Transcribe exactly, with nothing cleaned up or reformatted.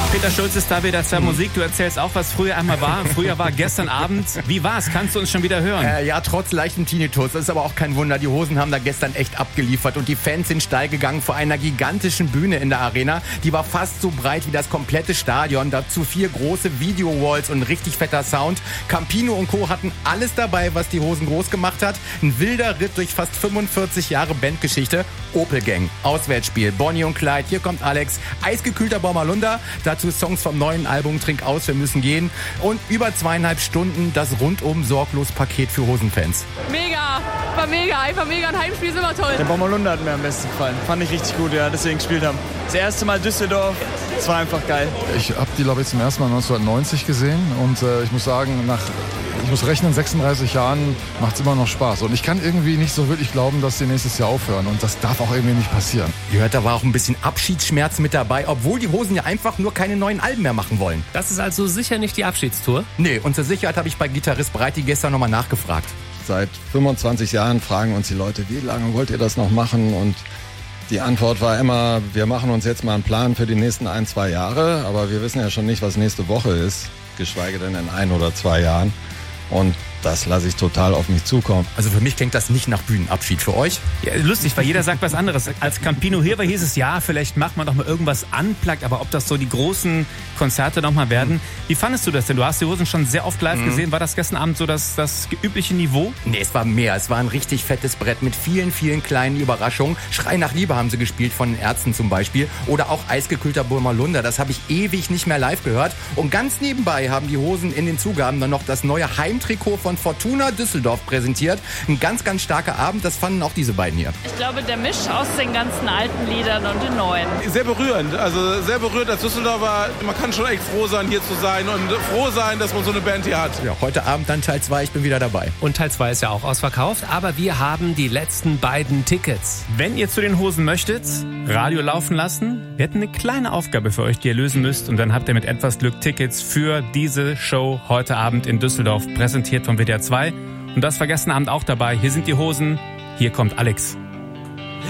Peter Schulz ist da wieder zur Musik. Du erzählst auch, was früher einmal war. Früher war gestern Abend. Wie war's? Kannst du uns schon wieder hören? Äh, ja, trotz leichtem Tinnitus. Das ist aber auch kein Wunder. Die Hosen haben da gestern echt abgeliefert. Und die Fans sind steil gegangen vor einer gigantischen Bühne in der Arena. Die war fast so breit wie das komplette Stadion. Dazu vier große Video-Walls und richtig fetter Sound. Campino und Co. hatten alles dabei, was die Hosen groß gemacht hat. Ein wilder Ritt durch fast fünfundvierzig Jahre Bandgeschichte. Opel Gang, Auswärtsspiel, Bonnie und Clyde. Hier kommt Alex. Eisgekühlter Bommerlunder. Dazu Songs vom neuen Album Trink aus, wir müssen gehen. Und über zweieinhalb Stunden das rundum sorglos Paket für Hosenfans. Mega, war mega, einfach mega. Ein Heimspiel ist immer toll. Der Bommerlunder hat mir am besten gefallen. Fand ich richtig gut, ja, deswegen gespielt haben. Das erste Mal Düsseldorf, es war einfach geil. Ich habe die, glaube ich, zum ersten Mal neunzehnhundertneunzig gesehen und äh, ich muss sagen, nach, ich muss rechnen, sechsunddreißig Jahren macht es immer noch Spaß. Und ich kann irgendwie nicht so wirklich glauben, dass die nächstes Jahr aufhören und das darf auch irgendwie nicht passieren. Ihr hört, da war auch ein bisschen Abschiedsschmerz mit dabei, obwohl die Hosen ja einfach nur keine neuen Alben mehr machen wollen. Das ist also sicher nicht die Abschiedstour? Nee, und zur Sicherheit habe ich bei Gitarrist Breiti gestern nochmal nachgefragt. Seit fünfundzwanzig Jahren fragen uns die Leute, wie lange wollt ihr das noch machen? Und die Antwort war immer, wir machen uns jetzt mal einen Plan für die nächsten ein, zwei Jahre, aber wir wissen ja schon nicht, was nächste Woche ist, geschweige denn in ein oder zwei Jahren. Und das lasse ich total auf mich zukommen. Also für mich klingt das nicht nach Bühnenabschied. Für euch? Ja, lustig, weil jeder sagt was anderes. Als Campino hier war, hieß es, ja, vielleicht macht man doch mal irgendwas unplugged, aber ob das so die großen Konzerte noch mal werden. Mhm. Wie fandest du das denn? Du hast die Hosen schon sehr oft live mhm. gesehen. War das gestern Abend so das, das übliche Niveau? Nee, es war mehr. Es war ein richtig fettes Brett mit vielen, vielen kleinen Überraschungen. Schrei nach Liebe haben sie gespielt, von den Ärzten zum Beispiel. Oder auch Eisgekühlter Burmerlunder. Das habe ich ewig nicht mehr live gehört. Und ganz nebenbei haben die Hosen in den Zugaben dann noch das neue Heimtrikot von Fortuna Düsseldorf präsentiert. Ein ganz, ganz starker Abend. Das fanden auch diese beiden hier. Ich glaube, der Misch aus den ganzen alten Liedern und den neuen. Sehr berührend. Also sehr berührt als Düsseldorfer. Man kann schon echt froh sein, hier zu sein und froh sein, dass man so eine Band hier hat. Ja, heute Abend dann Teil zwei. Ich bin wieder dabei. Und Teil zwei ist ja auch ausverkauft, aber wir haben die letzten beiden Tickets. Wenn ihr zu den Hosen möchtet, Radio laufen lassen. Wir hätten eine kleine Aufgabe für euch, die ihr lösen müsst. Und dann habt ihr mit etwas Glück Tickets für diese Show heute Abend in Düsseldorf, präsentiert von W D R zwei. Und das war gestern Abend auch dabei. Hier sind die Hosen. Hier kommt Alex.